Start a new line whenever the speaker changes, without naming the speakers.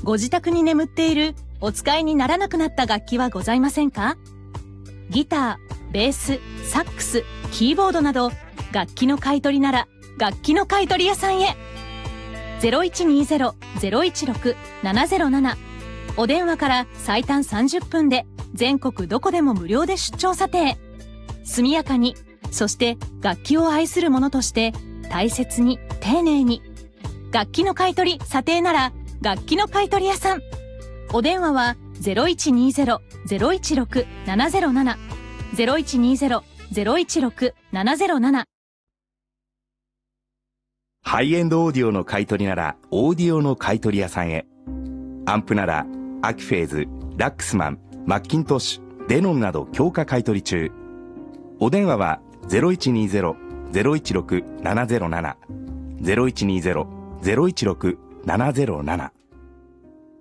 ご自宅に眠っているお使いにならなくなった楽器はございませんか？ギター、ベース、サックス、キーボードなど楽器の買い取りなら楽器の買い取り屋さんへ。0120-016-707お電話から最短30分で全国どこでも無料で出張査定。速やかに、そして楽器を愛する者として大切に丁寧に。楽器の買い取り査定なら楽器の買い取り屋さん。お電話は 0120-016-707 0120-016-707。
ハイエンドオーディオの買い取りならオーディオの買い取り屋さんへ。アンプならアキフェーズ、ラックスマン、マッキントッシュ、デノンなど強化買い取り中。お電話は 0120-016-707 0120-016-707。